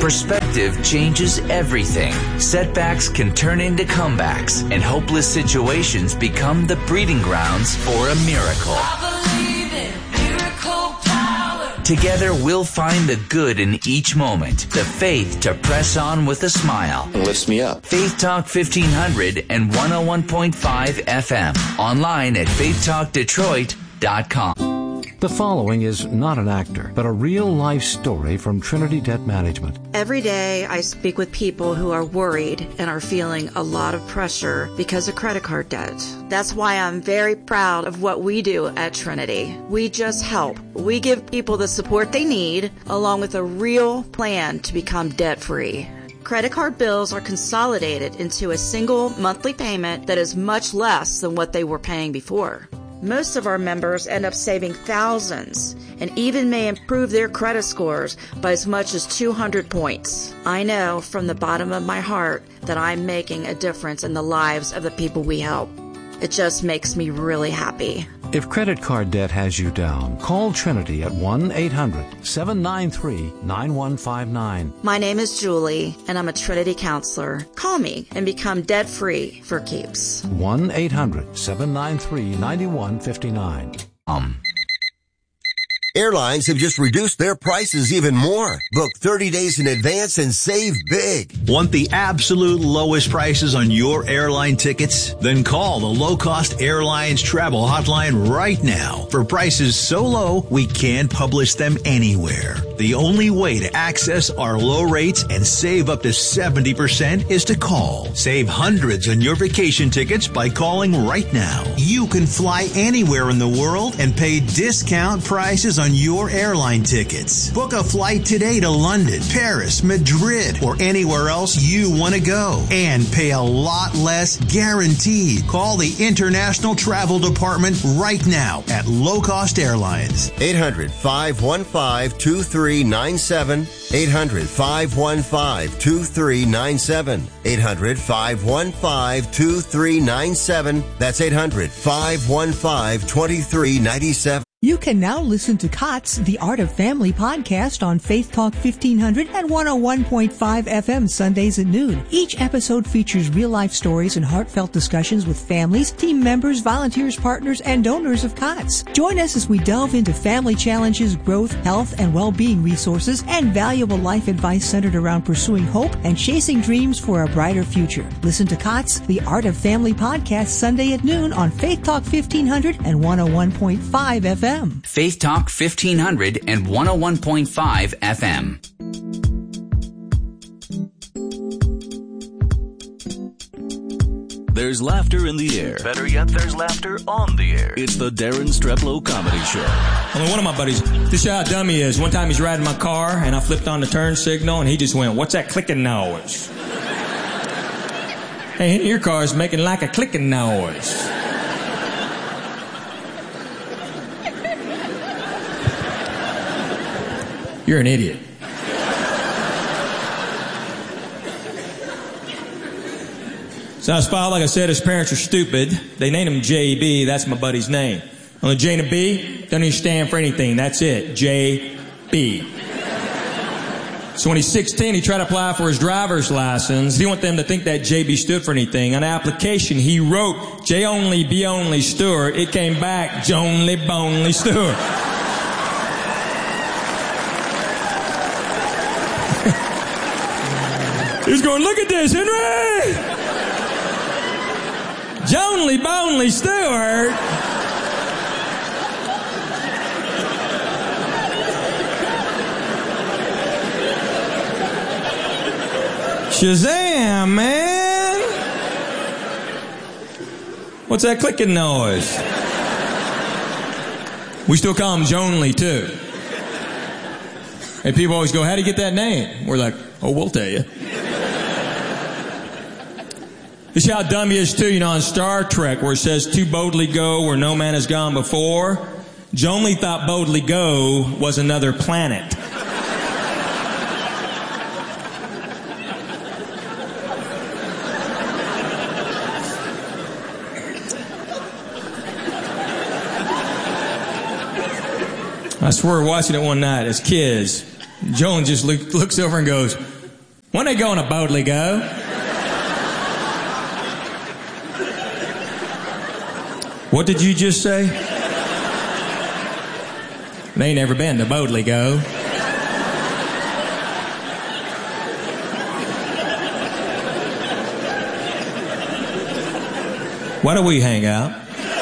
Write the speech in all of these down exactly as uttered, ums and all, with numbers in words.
Perspective changes everything. Setbacks can turn into comebacks, and hopeless situations become the breeding grounds for a miracle. I believe in miracle power. Together, we'll find the good in each moment, the faith to press on with a smile. It lifts me up. Faith Talk fifteen hundred and one oh one point five F M. Online at faith talk detroit dot com. The following is not an actor, but a real-life story from Trinity Debt Management. Every day I speak with people who are worried and are feeling a lot of pressure because of credit card debt. That's why I'm very proud of what we do at Trinity. We just help. We give people the support they need, along with a real plan to become debt-free. Credit card bills are consolidated into a single monthly payment that is much less than what they were paying before. Most of our members end up saving thousands and even may improve their credit scores by as much as two hundred points. I know from the bottom of my heart that I'm making a difference in the lives of the people we help. It just makes me really happy. If credit card debt has you down, call Trinity at one eight hundred seven nine three nine one five nine. My name is Julie, and I'm a Trinity counselor. Call me and become debt-free for keeps. one eight hundred seven nine three nine one five nine. Um. Airlines have just reduced their prices even more. Book thirty days in advance and save big. Want the absolute lowest prices on your airline tickets? Then call the Low Cost Airlines Travel Hotline right now for prices so low we can't publish them anywhere. The only way to access our low rates and save up to seventy percent is to call. Save hundreds on your vacation tickets by calling right now. You can fly anywhere in the world and pay discount prices on your airline tickets. Book a flight today to London, Paris, Madrid, or anywhere else you want to go. And pay a lot less guaranteed. Call the International Travel Department right now at Low Cost Airlines. eight hundred five one five two three nine seven. eight hundred five one five two three nine seven. eight hundred five one five two three nine seven. That's eight hundred five one five two three nine seven. You can now listen to COTS, The Art of Family podcast on Faith Talk fifteen hundred and one oh one point five F M Sundays at noon. Each episode features real-life stories and heartfelt discussions with families, team members, volunteers, partners, and donors of COTS. Join us as we delve into family challenges, growth, health, and well-being resources, and valuable life advice centered around pursuing hope and chasing dreams for a brighter future. Listen to COTS, The Art of Family podcast Sunday at noon on Faith Talk fifteen hundred and one oh one point five F M. Faith Talk fifteen hundred and one oh one point five F M. There's laughter in the air. Better yet, there's laughter on the air. It's the Darren Streplow Comedy Show. I mean, one of my buddies, this is how dumb he is. One time he's riding my car, and I flipped on the turn signal, and he just went, "What's that clicking noise?" Hey, your car is making like a clicking noise. You're an idiot. So I was filed, like I said, his parents are stupid. They named him J B. That's my buddy's name. Only J and a B doesn't even stand for anything. That's it. J B. So when he's sixteen, he tried to apply for his driver's license. He didn't want them to think that J B stood for anything. On the application, he wrote J only, B only, Stewart. It came back Jonely, Bonely, Stewart. He's going, "Look at this, Henry! Jonely, Bonely, Stewart." Shazam, man! What's that clicking noise? We still call him Jonely, too. And people always go, "How'd he get that name?" We're like, "Oh, we'll tell you." This is how dumb he is, too, you know, on Star Trek, where it says, "To boldly go where no man has gone before." Jonely thought boldly go was another planet. I swear, watching it one night as kids, Joan just look, looks over and goes, When they going to Bodley go? What did you just say? They ain't never been to Bodley go. Why don't we hang out?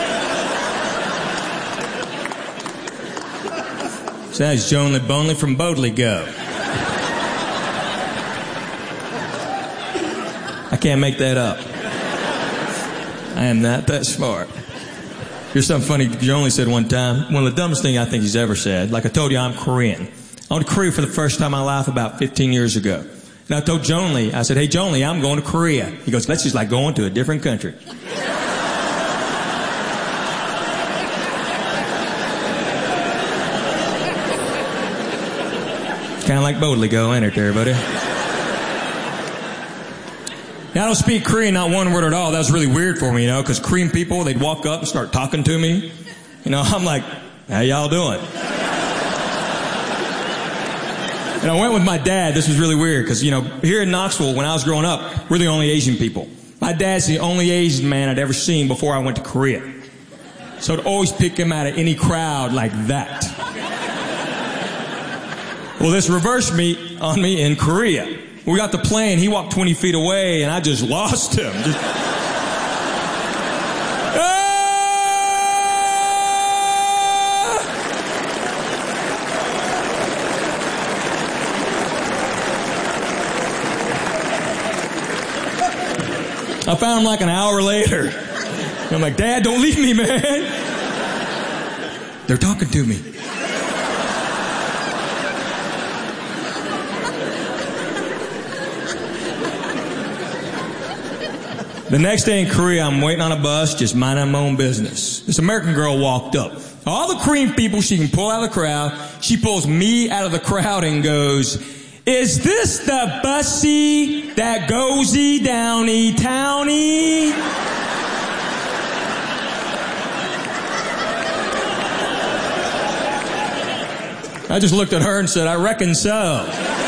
Says Jonely Bonely from Bodley go. I can't make that up. I am not that smart. Here's something funny Jonely said one time. One of the dumbest things I think he's ever said. Like I told you, I'm Korean. I went to Korea for the first time in my life about fifteen years ago. And I told Jonely, I said, hey, Jonely, I'm going to Korea. He goes, that's just like going to a different country. Kind of like Bodley go, ain't it, everybody? Now, I don't speak Korean, not one word at all. That was really weird for me, you know, because Korean people, they'd walk up and start talking to me. You know, I'm like, how y'all doing? And I went with my dad. This was really weird because, you know, here in Knoxville, when I was growing up, we're the only Asian people. My dad's the only Asian man I'd ever seen before I went to Korea. So I'd always pick him out of any crowd like that. Well, this reversed me on me in Korea. We got the plane. He walked twenty feet away, and I just lost him. Just... I found him like an hour later. I'm like, Dad, don't leave me, man. They're talking to me. The next day in Korea, I'm waiting on a bus, just minding my own business. This American girl walked up. All the Korean people she can pull out of the crowd, she pulls me out of the crowd and goes, is this the bussy that goes-y downy towny? I just looked at her and said, I reckon so.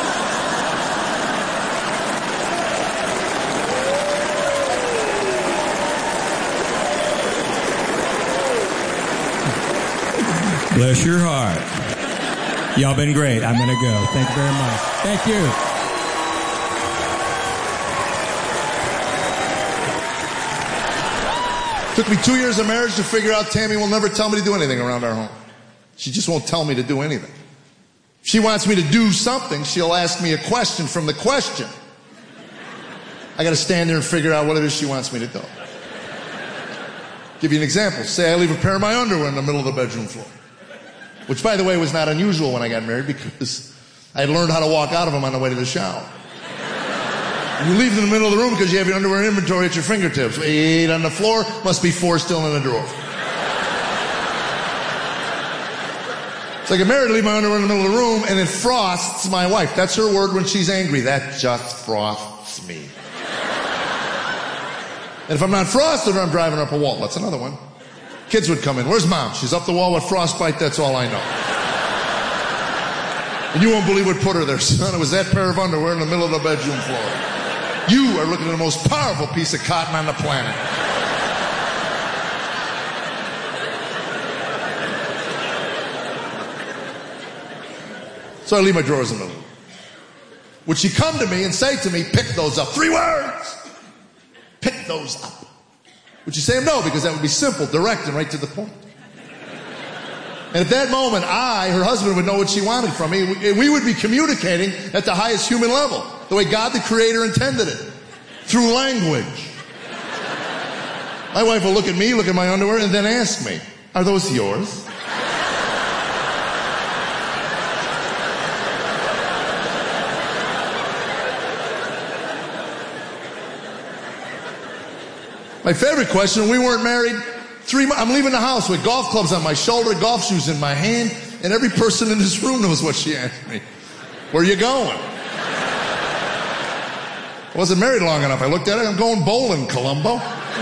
Bless your heart. Y'all been great. I'm going to go. Thank you very much. Thank you. Took me two years of marriage to figure out Tammy will never tell me to do anything around our home. She just won't tell me to do anything. If she wants me to do something, she'll ask me a question from the question. I got to stand there and figure out what it is she wants me to do. Give you an example. Say I leave a pair of my underwear in the middle of the bedroom floor. Which, by the way, was not unusual when I got married because I had learned how to walk out of them on the way to the shower. You leave them in the middle of the room because you have your underwear inventory at your fingertips. Eight on the floor, must be four still in the drawer. So I get married, leave my underwear in the middle of the room, and it frosts my wife. That's her word when she's angry. That just frosts me. And if I'm not frosted, I'm driving up a wall. That's another one. Kids would come in. Where's Mom? She's up the wall with frostbite. That's all I know. And you won't believe what put her there, son. It was that pair of underwear in the middle of the bedroom floor. You are looking at the most powerful piece of cotton on the planet. So I leave my drawers in the middle. Would she come to me and say to me, pick those up? Three words. Pick those up. Would you say no? Because that would be simple, direct, and right to the point. And at that moment, I, her husband, would know what she wanted from me. We would be communicating at the highest human level, the way God the Creator intended it, through language. My wife will look at me, look at my underwear, and then ask me, are those yours? My favorite question, we weren't married three months. I'm leaving the house with golf clubs on my shoulder, golf shoes in my hand, and every person in this room knows what she asked me. Where are you going? I wasn't married long enough. I looked at it. I'm going bowling, Columbo.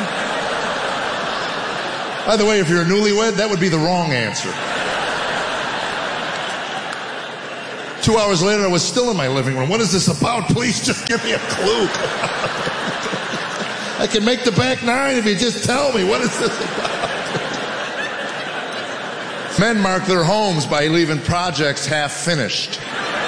By the way, if you're a newlywed, that would be the wrong answer. Two hours later, I was still in my living room. What is this about? Please just give me a clue. I can make the back nine if you just tell me. What is this about? Men mark their homes by leaving projects half finished.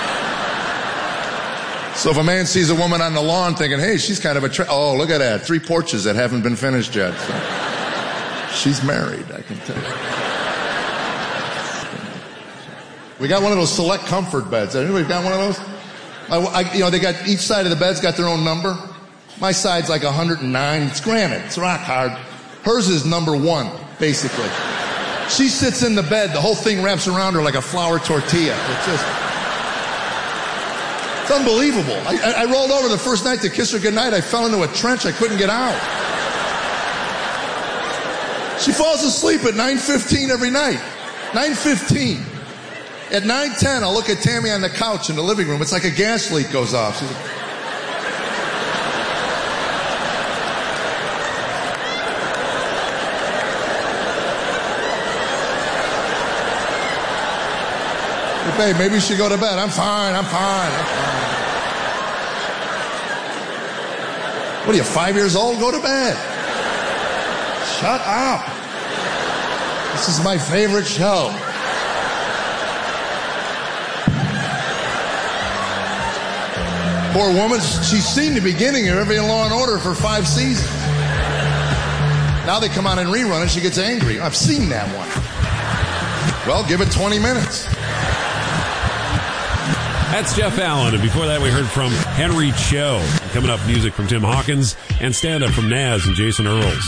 So if a man sees a woman on the lawn thinking, hey, she's kind of a, tra- oh, look at that, three porches that haven't been finished yet. So she's married, I can tell you. We got one of those select comfort beds. Anybody got one of those? I, I, you know, they got, each side of the bed's got their own number. My side's like one hundred nine. It's granite. It's rock hard. Hers is number one, basically. She sits in the bed. The whole thing wraps around her like a flour tortilla. It's just... It's unbelievable. I, I, I rolled over the first night to kiss her goodnight. I fell into a trench. I couldn't get out. She falls asleep at nine fifteen every night. nine fifteen. At nine ten, I'll look at Tammy on the couch in the living room. It's like a gas leak goes off. She's like, hey, babe, maybe you should go to bed. I'm fine, I'm fine, I'm fine. What are you, five years old? Go to bed. Shut up. This is my favorite show. Poor woman, she's seen the beginning of every Law and Order for five seasons. Now they come on and rerun and she gets angry. I've seen that one. Well, give it twenty minutes. That's Jeff Allen, and before that we heard from Henry Cho. Coming up, music from Tim Hawkins and stand-up from Naz and Jason Earls.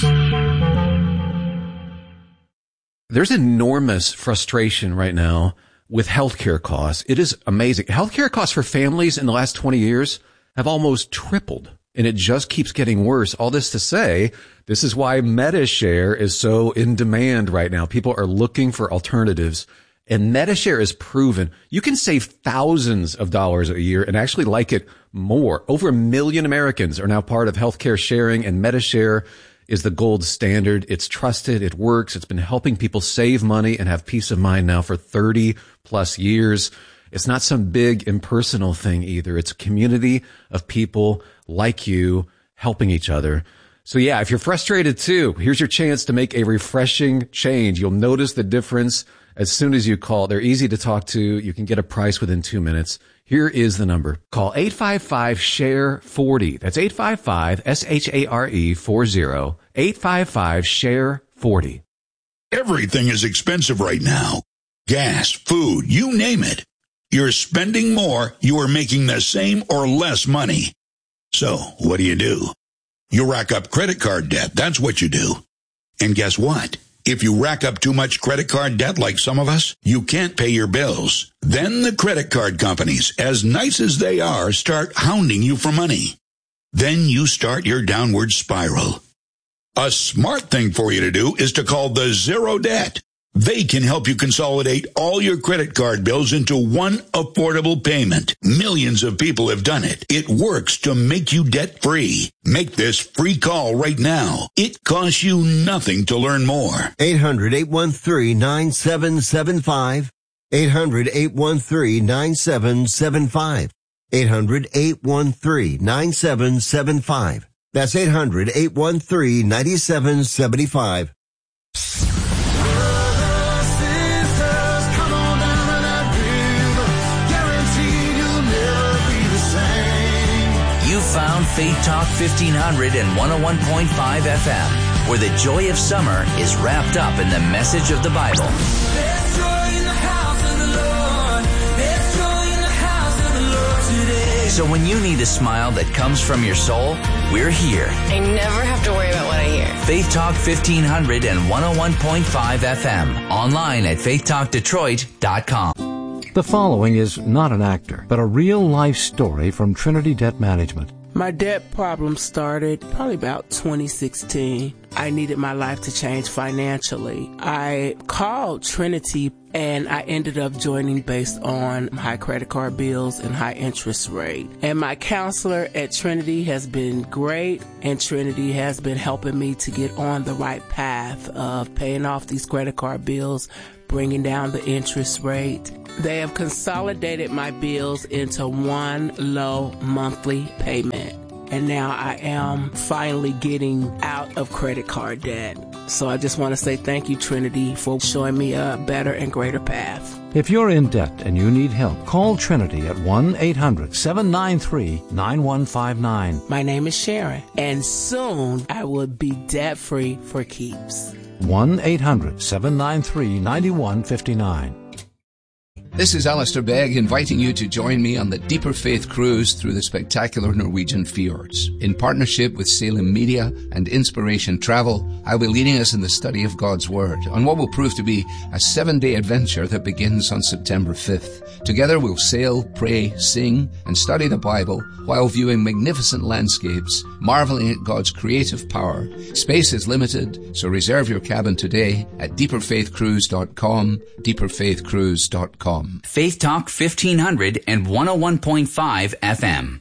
There's enormous frustration right now with healthcare costs. It is amazing. Healthcare costs for families in the last twenty years have almost tripled, and it just keeps getting worse. All this to say, this is why MediShare is so in demand right now. People are looking for alternatives, and MediShare is proven you can save thousands of dollars a year and actually like it more. Over a million Americans are now part of healthcare sharing, and MediShare is the gold standard. It's trusted. It works. It's been helping people save money and have peace of mind now for thirty plus years. It's not some big impersonal thing either. It's a community of people like you helping each other. So yeah, if you're frustrated too, here's your chance to make a refreshing change. You'll notice the difference as soon as you call. They're easy to talk to. You can get a price within two minutes. Here is the number. Call eight five five, S H A R E, forty. That's eight five five, S H A R E, forty. eight five five, S H A R E, forty. Everything is expensive right now. Gas, food, you name it. You're spending more, you are making the same or less money. So, what do you do? You rack up credit card debt. That's what you do. And guess what? If you rack up too much credit card debt like some of us, you can't pay your bills. Then the credit card companies, as nice as they are, start hounding you for money. Then you start your downward spiral. A smart thing for you to do is to call the Zero Debt. They can help you consolidate all your credit card bills into one affordable payment. Millions of people have done it. It works to make you debt-free. Make this free call right now. It costs you nothing to learn more. eight hundred, eight one three, nine seven seven five. eight hundred, eight one three, nine seven seven five. eight hundred, eight one three, nine seven seven five. That's eight hundred, eight one three, nine seven seven five. Found Faith Talk fifteen hundred and one oh one point five F M, where the joy of summer is wrapped up in the message of the Bible. There's joy in the house of the Lord. There's joy in the house of the Lord today. So when you need a smile that comes from your soul, we're here. I never have to worry about what I hear. Faith Talk fifteen hundred and one oh one point five F M. Online at faith talk detroit dot com. The following is not an actor, but a real-life story from Trinity Debt Management. My debt problem started probably about twenty sixteen. I needed my life to change financially. I called Trinity and I ended up joining based on high credit card bills and high interest rate. And my counselor at Trinity has been great, and Trinity has been helping me to get on the right path of paying off these credit card bills, bringing down the interest rate. They have consolidated my bills into one low monthly payment. And now I am finally getting out of credit card debt. So I just want to say thank you, Trinity, for showing me a better and greater path. If you're in debt and you need help, call Trinity at one eight hundred seven nine three nine one five nine. My name is Sharon, and soon I will be debt-free for keeps. one eight hundred seven nine three nine one five nine. This is Alistair Begg inviting you to join me on the Deeper Faith Cruise through the spectacular Norwegian fjords. In partnership with Salem Media and Inspiration Travel, I'll be leading us in the study of God's Word on what will prove to be a seven-day adventure that begins on September fifth. Together we'll sail, pray, sing, and study the Bible while viewing magnificent landscapes, marveling at God's creative power. Space is limited, so reserve your cabin today at deeper faith cruise dot com, deeper faith cruise dot com. Faith Talk fifteen hundred and one oh one point five F M.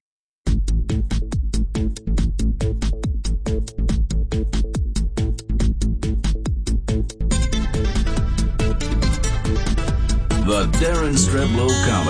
The Darren Streblow Comedy